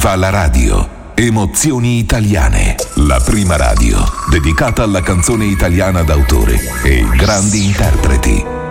Viva la radio! Emozioni italiane, la prima radio dedicata alla canzone italiana d'autore e grandi interpreti.